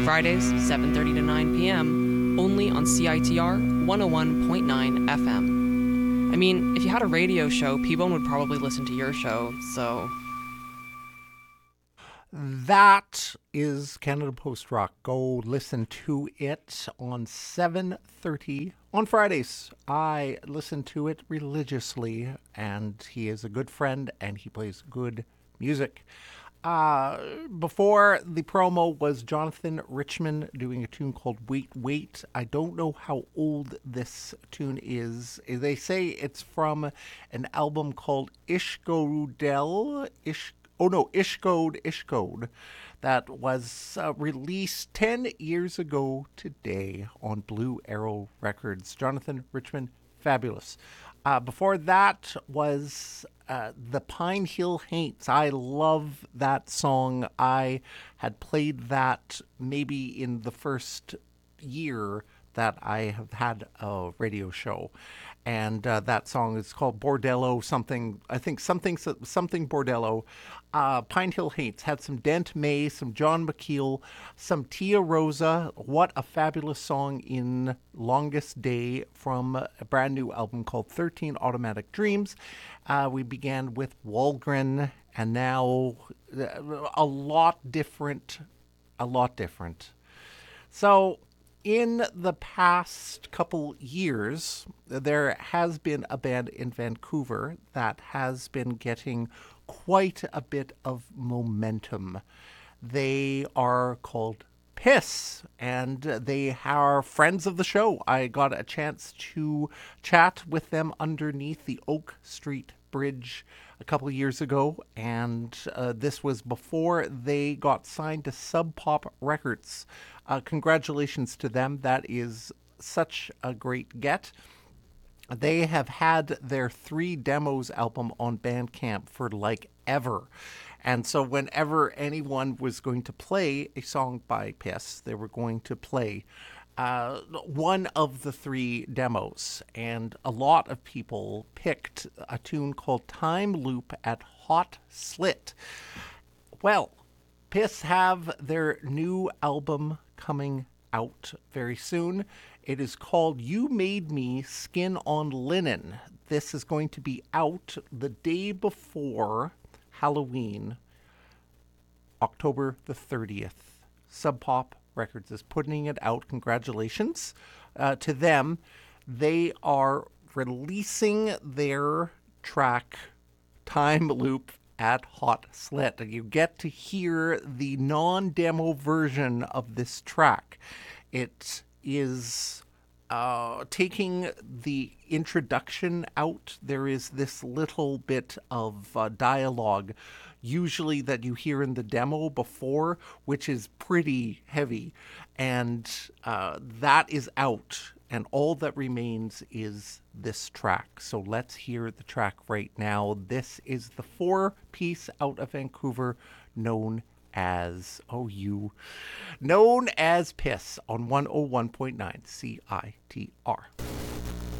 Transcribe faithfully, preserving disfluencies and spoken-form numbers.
Fridays, seven thirty to nine p.m., only on C I T R one oh one point nine F M. I mean, if you had a radio show, P-Bone would probably listen to your show, so... That is Canada Post Rock. Go listen to it on seven thirty on Fridays. I listen to it religiously, and he is a good friend, and he plays good music. Uh, before the promo was Jonathan Richman doing a tune called Wait, Wait. I don't know how old this tune is. They say it's from an album called Ishgodel. Ish, oh no, Ishcode, Ishcode. That was uh, released ten years ago today on Blue Arrow Records. Jonathan Richman, fabulous. Uh, before that was uh, the Pine Hill Haints. I love that song. I had played that maybe in the first year that I have had a radio show. And uh, that song is called Bordello something, I think something something Bordello. Uh, Pine Hill Haints had some Dent May, some John McKeel, some Tia Rosa. What a fabulous song in Longest Day from a brand new album called thirteen Automatic Dreams. Uh, we began with Walgren, and now a lot different, a lot different. So... in the past couple years, there has been a band in Vancouver that has been getting quite a bit of momentum. They are called Piss, and they are friends of the show. I got a chance to chat with them underneath the Oak Street Bridge a couple of years ago, and uh, this was before they got signed to Sub Pop Records. Uh, congratulations to them. That is such a great get. They have had their Three Demos album on Bandcamp for like ever. And so whenever anyone was going to play a song by Piss, they were going to play uh, one of the three demos. And a lot of people picked a tune called Time Loop at Hot Slit. Well, Piss have their new album coming out very soon. It is called You Made Me Skin on Linen. This is going to be out the day before Halloween, October the thirtieth. Sub Pop Records is putting it out. Congratulations uh, to them. They are releasing their track Time Loop at Hot Slit. You get to hear the non-demo version of this track. It is uh, taking the introduction out. There is this little bit of uh, dialogue, usually that you hear in the demo before, which is pretty heavy. And uh, that is out. And all that remains is this track. So let's hear the track right now. This is the four-piece out of Vancouver known as, oh you, known as Piss on one oh one point nine C I T R.